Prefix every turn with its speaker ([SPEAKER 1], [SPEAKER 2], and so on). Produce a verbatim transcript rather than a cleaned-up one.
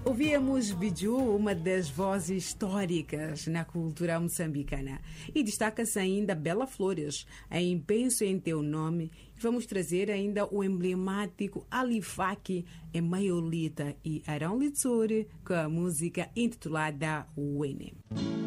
[SPEAKER 1] Ouvíamos Biju, uma das vozes históricas na cultura moçambicana. E destaca-se ainda Bela Flores, em Penso em Teu Nome. Vamos trazer ainda o emblemático Alifaki em Maiolita e Arão Litsuri com a música intitulada Wene.